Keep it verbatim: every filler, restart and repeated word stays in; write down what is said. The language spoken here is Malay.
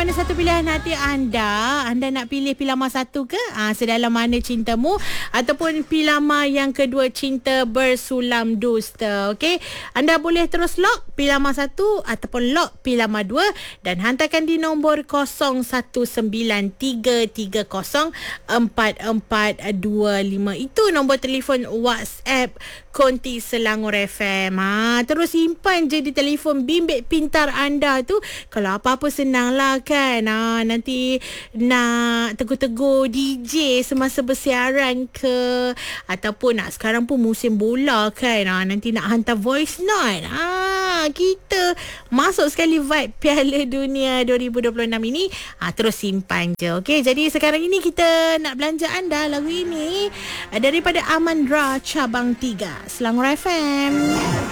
mana satu pilihan hati anda? Anda nak pilih Pilama satu ke? Ah, Sedalam Mana Cintamu, ataupun Pilama yang kedua, Cinta Bersulam Dusta. Okey, anda boleh terus lock Pilama satu ataupun lock Pilama dua dan hantarkan di nombor kosong satu sembilan tiga tiga kosong empat empat dua lima. Itu nombor telefon WhatsApp Konti Selangor F M. Ha, terus simpan je di telefon bimbit pintar anda tu. Kalau apa-apa senanglah kan. Ha, nanti nak tegur-tegur D J semasa bersiaran ke, ataupun nak sekarang pun musim bola kan. Ha, nanti nak hantar voice note. Ha, kita masuk sekali vibe Piala Dunia dua ribu dua puluh enam ini. Ha, terus simpan je. Okey, jadi sekarang ini kita nak belanja anda lagu ini daripada Amandra Cabang tiga Selangor F M.